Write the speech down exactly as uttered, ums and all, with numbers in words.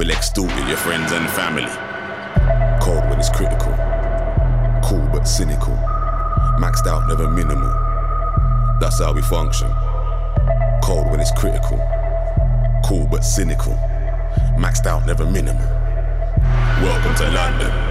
will extort you, your friends and family. Cold when it's critical, cool but cynical. Maxed out, never minimal. That's how we function. Cold when it's critical, cool but cynical. Maxed out, never minimal. Welcome to London.